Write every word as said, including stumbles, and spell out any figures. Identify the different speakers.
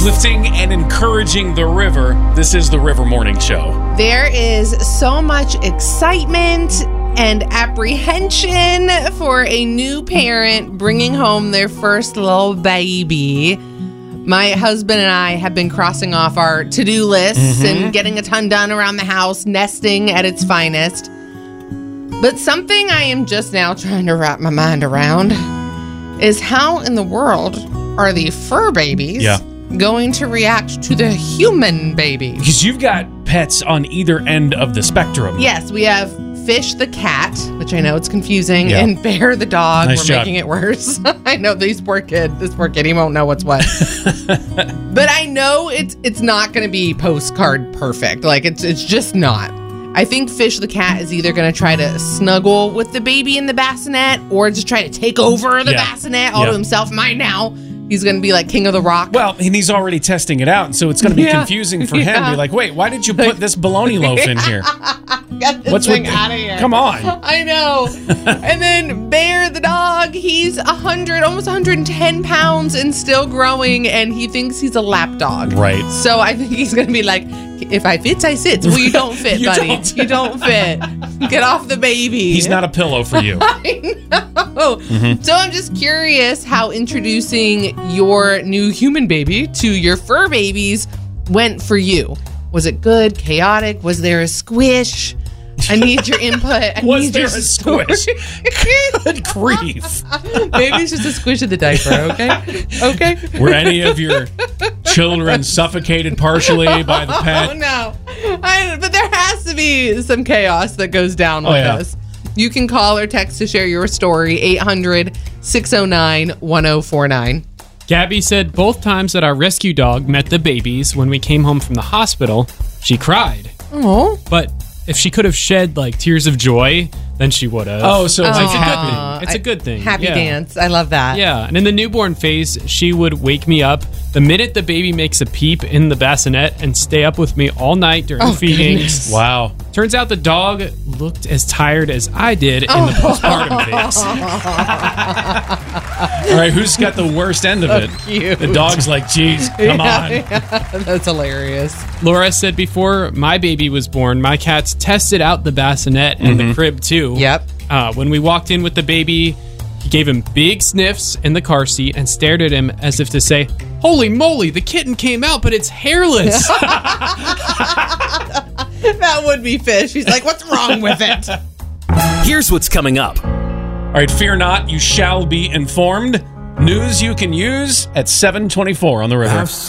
Speaker 1: uplifting and encouraging the river. This is the River Morning Show.
Speaker 2: There is so much excitement and apprehension for a new parent bringing home their first little baby. My husband and I have been crossing off our to-do lists mm-hmm. and getting a ton done around the house, nesting at its finest. But something I am just now trying to wrap my mind around is how in the world are the fur babies yeah. going to react to the human baby?
Speaker 1: Because you've got pets on either end of the spectrum.
Speaker 2: Yes, we have Fish the cat, which I know it's confusing, yeah. and Bear the dog.
Speaker 1: Nice
Speaker 2: We're
Speaker 1: job.
Speaker 2: making it worse. I know these poor kid, this poor kid, he won't know what's what. But I know it's it's not going to be postcard perfect. Like it's it's just not. I think Fish the cat is either going to try to snuggle with the baby in the bassinet or just try to take over the
Speaker 1: yeah.
Speaker 2: bassinet all
Speaker 1: yeah.
Speaker 2: to himself. Mine now. He's going to be like king of the rock.
Speaker 1: Well, and he's already testing it out, so it's going to be yeah. confusing for
Speaker 2: yeah.
Speaker 1: him. Be like, wait, why did you put this bologna loaf in here?
Speaker 2: Get this
Speaker 1: What's
Speaker 2: thing
Speaker 1: with
Speaker 2: out of here.
Speaker 1: Come on.
Speaker 2: I know. And then Bear the dog, he's one hundred, almost one hundred ten pounds and still growing, and he thinks he's a lap dog.
Speaker 1: Right.
Speaker 2: So I think he's going to be like, if I fit, I sit. Well, you don't fit,
Speaker 1: you
Speaker 2: buddy.
Speaker 1: Don't.
Speaker 2: You don't fit. Get off the baby.
Speaker 1: He's not a pillow for you.
Speaker 2: I know. Mm-hmm. So I'm just curious how introducing your new human baby to your fur babies went for you. Was it good, chaotic? Was there a squish? I need your input. I
Speaker 1: Was
Speaker 2: need
Speaker 1: there
Speaker 2: your
Speaker 1: a
Speaker 2: story.
Speaker 1: squish? Good grief.
Speaker 2: Maybe it's just a squish of the diaper, okay? Okay?
Speaker 1: Were any of your children suffocated partially by the pet?
Speaker 2: Oh, no. I, but there has to be some chaos that goes down with
Speaker 1: oh, yeah.
Speaker 2: this. You can call or text to share your story, eight hundred, six oh nine, one oh four nine.
Speaker 3: Gabby said both times that our rescue dog met the babies when we came home from the hospital, she cried.
Speaker 2: Oh.
Speaker 3: But if she could have shed like tears of joy, then she would have.
Speaker 1: Oh, so it's
Speaker 3: it's
Speaker 1: like
Speaker 3: a
Speaker 1: happy.
Speaker 3: good thing. It's a good thing.
Speaker 2: Happy
Speaker 3: yeah.
Speaker 2: dance. I love that.
Speaker 3: Yeah, and in the newborn phase, she would wake me up the minute the baby makes a peep in the bassinet and stay up with me all night during
Speaker 2: Oh,
Speaker 3: feeding.
Speaker 2: goodness.
Speaker 1: Wow.
Speaker 3: Turns out the dog looked as tired as I did in
Speaker 2: Oh.
Speaker 3: the postpartum phase.
Speaker 1: All right, who's got the worst end of it?
Speaker 2: Cute.
Speaker 1: The dog's like, geez, come
Speaker 2: Yeah,
Speaker 1: on.
Speaker 2: yeah. That's hilarious.
Speaker 3: Laura said before my baby was born, my cats tested out the bassinet and
Speaker 1: Mm-hmm.
Speaker 3: the crib too.
Speaker 2: Yep.
Speaker 3: Uh, when we walked in with the baby, he gave him big sniffs in the car seat and stared at him as if to say, "Holy moly, the kitten came out, but it's hairless."
Speaker 2: That would be Fish. He's like, what's wrong with it?
Speaker 4: Here's what's coming up.
Speaker 1: All right, fear not, you shall be informed. News you can use at seven twenty-four on the river.